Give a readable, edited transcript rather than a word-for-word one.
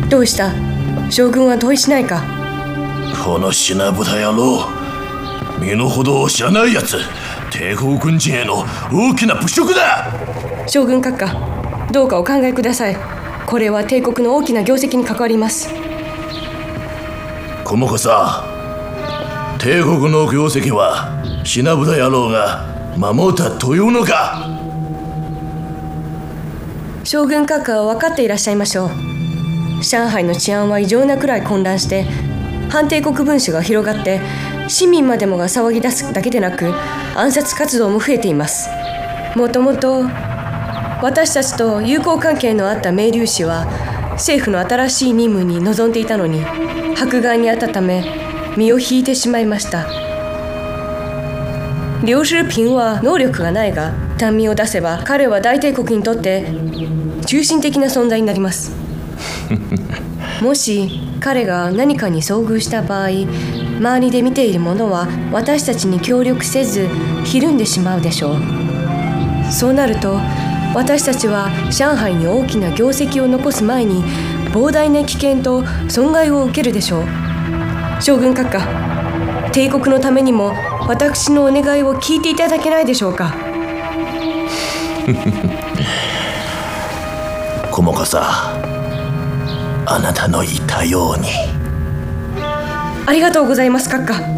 どうした？将軍は同意しないか？ この品豚野郎、身の程を知らないやつ。帝国軍人への大きな侮辱だ。 将軍閣下、どうかお考えください。これは帝国の大きな業績に関わります。 駒子さん、帝国の業績は品豚野郎が守ったというのか？ 将軍閣下は分かっていらっしゃいましょう。上海の治安は異常なくらい混乱して、反帝国分子が広がって、市民までもが騒ぎ出すだけでなく、暗殺活動も増えています。もともと私たちと友好関係のあった明龍氏は政府の新しい任務に臨んでいたのに、迫害にあったため身を引いてしまいました。劉世平は能力がないが、単民を出せば彼は大帝国にとって中心的な存在になりますもし彼が何かに遭遇した場合、周りで見ている者は私たちに協力せずひるんでしまうでしょう。そうなると私たちは上海に大きな業績を残す前に膨大な危険と損害を受けるでしょう。将軍閣下、帝国のためにも私のお願いを聞いていただけないでしょうか。 駒子さん、あなたの言ったように。 ありがとうございます閣下。